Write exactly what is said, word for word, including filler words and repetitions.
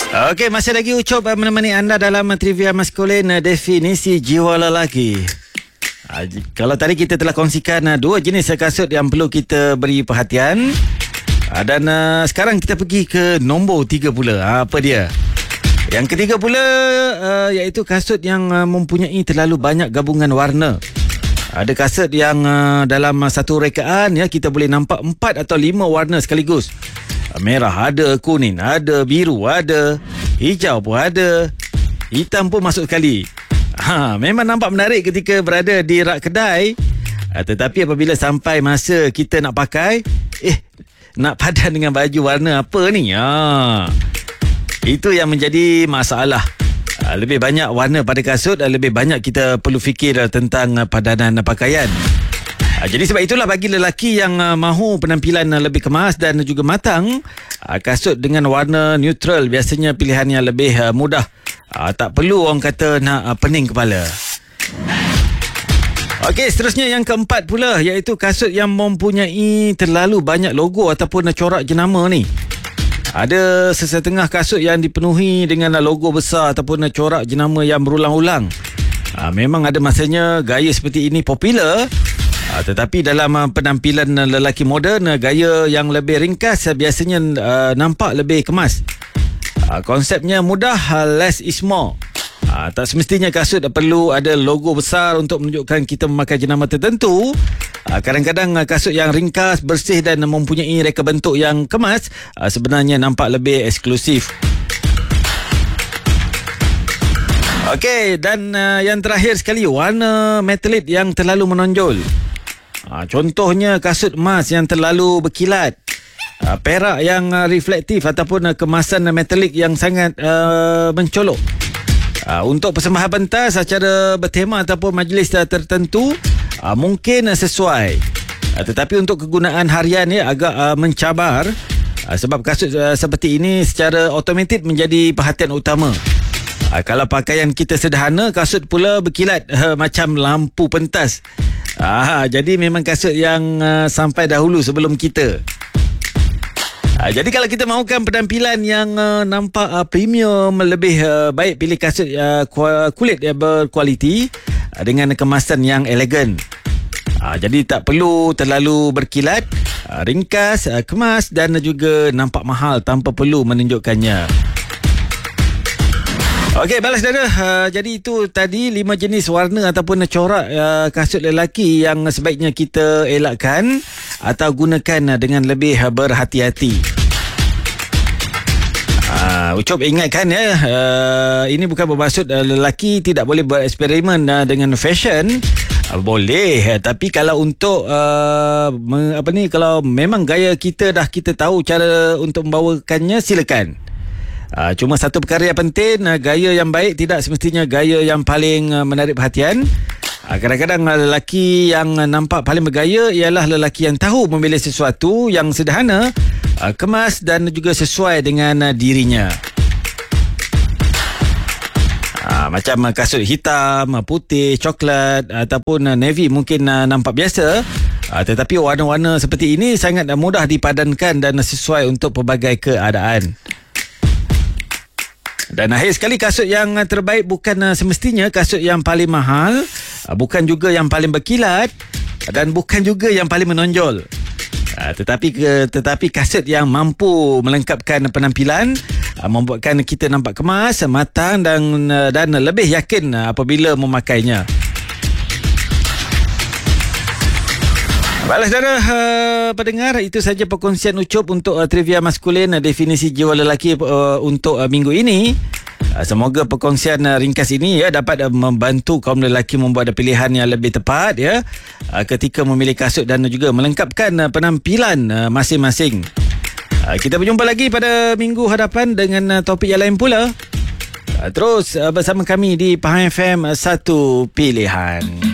Okey, masih lagi Ucup menemani anda dalam trivia maskulin, definisi jiwa lelaki. Kalau tadi kita telah kongsikan dua jenis kasut yang perlu kita beri perhatian, dan uh, sekarang kita pergi ke nombor tiga pula. Apa dia? Yang ketiga pula uh, iaitu kasut yang uh, mempunyai terlalu banyak gabungan warna. Ada kasut yang uh, dalam satu rekaan ya, kita boleh nampak empat atau lima warna sekaligus. Merah ada, kuning ada, biru ada, hijau pun ada, hitam pun masuk sekali. Ha, memang nampak menarik ketika berada di rak kedai. Ha, tetapi apabila sampai masa kita nak pakai, eh, nak padan dengan baju warna apa ni? Ha, itu yang menjadi masalah. Ha, lebih banyak warna pada kasut, lebih banyak kita perlu fikir tentang padanan pakaian. Ha, jadi sebab itulah bagi lelaki yang uh, mahu penampilan uh, lebih kemas dan juga matang, uh, kasut dengan warna neutral biasanya pilihan yang lebih uh, mudah. Uh, tak perlu orang kata nak uh, pening kepala. Okey, seterusnya yang keempat pula iaitu kasut yang mempunyai terlalu banyak logo ataupun corak jenama ni. Ada sesetengah kasut yang dipenuhi dengan logo besar ataupun corak jenama yang berulang-ulang. Uh, memang ada masanya gaya seperti ini popular. Uh, tetapi dalam uh, penampilan uh, lelaki moden, uh, gaya yang lebih ringkas uh, biasanya uh, nampak lebih kemas. Uh, konsepnya mudah, uh, less is more. Uh, tak semestinya kasut uh, perlu ada logo besar untuk menunjukkan kita memakai jenama tertentu. Uh, kadang-kadang uh, kasut yang ringkas, bersih dan uh, mempunyai reka bentuk yang kemas uh, sebenarnya nampak lebih eksklusif. Okey, dan uh, yang terakhir sekali, warna metalik yang terlalu menonjol. Ha, contohnya kasut emas yang terlalu berkilat, ha, perak yang uh, reflektif ataupun uh, kemasan uh, metalik yang sangat uh, mencolok. Ha, untuk persembahan pentas secara bertema ataupun majlis uh, tertentu, uh, mungkin uh, sesuai. Ha, tetapi untuk kegunaan harian ya, agak uh, mencabar, uh, sebab kasut uh, seperti ini secara automatik menjadi perhatian utama. Ha, kalau pakaian kita sederhana, kasut pula berkilat uh, macam lampu pentas. Ah, jadi memang kasut yang uh, sampai dahulu sebelum kita. Ah, jadi kalau kita mahukan penampilan yang uh, nampak uh, premium, lebih uh, baik pilih kasut uh, kulit yang berkualiti uh, dengan kemasan yang elegan. Ah, jadi tak perlu terlalu berkilat, uh, ringkas, uh, kemas dan juga nampak mahal tanpa perlu menunjukkannya. Okey, balas dada. Uh, jadi itu tadi lima jenis warna ataupun corak uh, kasut lelaki yang sebaiknya kita elakkan atau gunakan uh, dengan lebih uh, berhati-hati. Uh, Ucup ingatkan ya, uh, ini bukan bermaksud uh, lelaki tidak boleh bereksperimen uh, dengan fashion. Uh, boleh, uh, tapi kalau untuk uh, me, apa ni, kalau memang gaya kita dah kita tahu cara untuk membawakannya, silakan. Uh, cuma satu perkara yang penting, uh, gaya yang baik tidak semestinya gaya yang paling uh, menarik perhatian. Uh, kadang-kadang uh, lelaki yang uh, nampak paling bergaya ialah lelaki yang tahu memilih sesuatu yang sederhana, uh, kemas dan juga sesuai dengan uh, dirinya. Uh, macam uh, kasut hitam, uh, putih, coklat ataupun uh, navy mungkin uh, nampak biasa. Uh, tetapi warna-warna seperti ini sangat uh, mudah dipadankan dan uh, sesuai untuk pelbagai keadaan. Dan akhir sekali, kasut yang terbaik bukan semestinya kasut yang paling mahal, bukan juga yang paling berkilat dan bukan juga yang paling menonjol. Tetapi tetapi kasut yang mampu melengkapkan penampilan, membuatkan kita nampak kemas, matang dan dan lebih yakin apabila memakainya. Balas dada uh, pendengar, itu saja perkongsian Ucup untuk uh, trivia maskulin, uh, definisi jiwa lelaki uh, untuk uh, minggu ini. Uh, semoga perkongsian uh, ringkas ini ya dapat uh, membantu kaum lelaki membuat pilihan yang lebih tepat ya uh, ketika memilih kasut dan juga melengkapkan uh, penampilan uh, masing-masing. Uh, kita berjumpa lagi pada minggu hadapan dengan uh, topik yang lain pula. Uh, terus uh, bersama kami di Pahang F M, uh, satu pilihan.